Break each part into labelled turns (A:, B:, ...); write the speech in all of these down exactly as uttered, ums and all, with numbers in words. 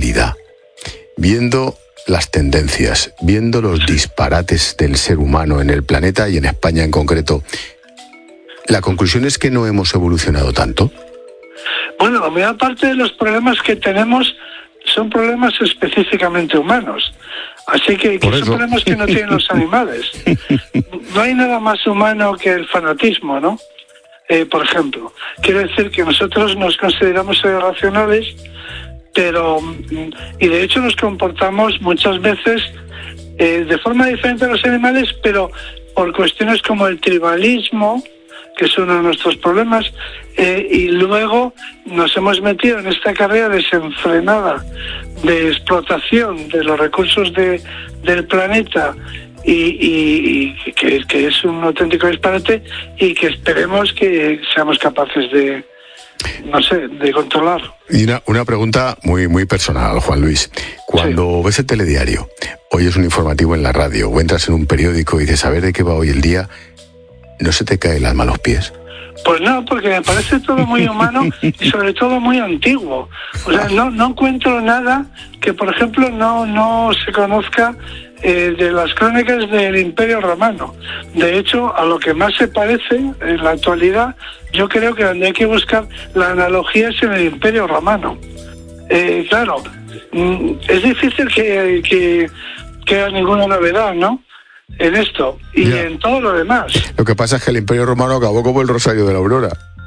A: actualidad, viendo las tendencias, viendo los disparates del ser humano en el planeta y en España en concreto, ¿la conclusión es que no hemos evolucionado tanto?
B: Bueno, la mayor parte de los problemas que tenemos son problemas específicamente humanos. Así que, que son problemas que no tienen los animales. No hay nada más humano que el fanatismo, ¿no? Eh, por ejemplo, quiero decir que nosotros nos consideramos seres racionales, pero, y de hecho nos comportamos muchas veces eh, de forma diferente a los animales, pero por cuestiones como el tribalismo, que es uno de nuestros problemas, eh, y luego nos hemos metido en esta carrera desenfrenada de explotación de los recursos de, del planeta, y, y, y que, que es un auténtico disparate, y que esperemos que seamos capaces de, no sé, de controlar.
A: Y una, una pregunta muy, muy personal, Juan Luis. Cuando sí. ves el telediario, oyes un informativo en la radio, o entras en un periódico y dices, a ver de qué va hoy el día, ¿no se te cae el alma a los pies?
B: Pues no, porque me parece todo muy humano y sobre todo muy antiguo. O sea, no, no encuentro nada que, por ejemplo, no, no se conozca eh, de las crónicas del Imperio Romano. De hecho, a lo que más se parece en la actualidad, yo creo que donde hay que buscar la analogía es en el Imperio Romano. Eh, claro, es difícil que, que, que haya ninguna novedad, ¿no?, en esto y yeah. en todo lo demás.
A: Lo que pasa es que el Imperio Romano acabó como el Rosario de la Aurora.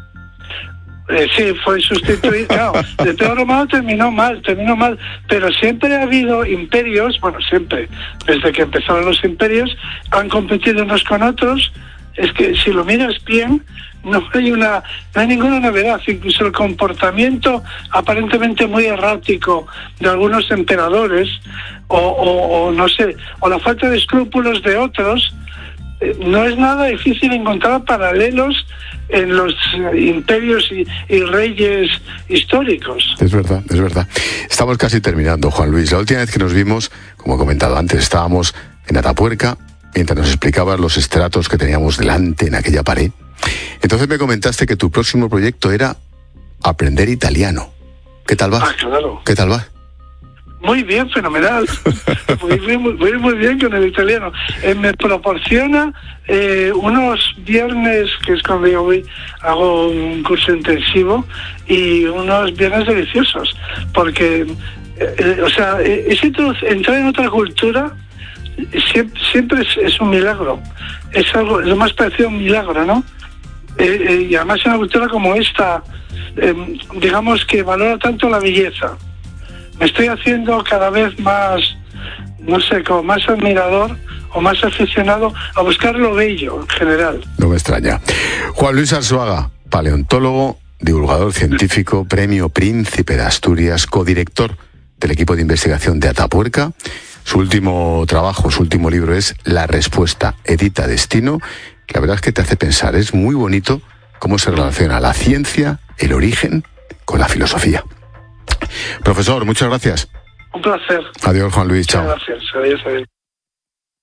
B: Eh, sí, fue sustituido. Claro, el Imperio Romano terminó mal, terminó mal, pero siempre ha habido imperios, bueno, siempre, desde que empezaron los imperios, han competido unos con otros. Es que si lo miras bien, no hay una, no hay ninguna novedad. Incluso el comportamiento aparentemente muy errático de algunos emperadores, o, o, o no sé, o la falta de escrúpulos de otros, eh, no es nada difícil encontrar paralelos en los imperios y, y reyes históricos.
A: Es verdad, es verdad. Estamos casi terminando, Juan Luis. La última vez que nos vimos, como he comentado antes, estábamos en Atapuerca, mientras nos explicabas los estratos que teníamos delante en aquella pared. Entonces me comentaste que tu próximo proyecto era aprender italiano. ¿Qué tal va?
B: Ah, claro.
A: ¿Qué tal va?
B: Muy bien, fenomenal. Muy bien, muy, muy, muy bien con el italiano. Eh, me proporciona eh, unos viernes, que es cuando yo voy, hago un curso intensivo, y unos viernes deliciosos, porque, eh, o sea, es entrar en otra cultura. Siempre, siempre es, es un milagro, es algo, es lo más parecido a un milagro, ¿no? Eh, eh, y además en una cultura como esta, eh, digamos que valora tanto la belleza. Me estoy haciendo cada vez más, no sé, como más admirador o más aficionado a buscar lo bello en general.
A: No me extraña. Juan Luis Arzuaga, paleontólogo, divulgador científico, premio Príncipe de Asturias, codirector del equipo de investigación de Atapuerca. Su último trabajo, su último libro es La Respuesta, edita Destino. La verdad es que te hace pensar, es muy bonito cómo se relaciona la ciencia, el origen, con la filosofía. Profesor, muchas gracias.
B: Un placer.
A: Adiós, Juan Luis, chao.
B: Muchas gracias, adiós, adiós.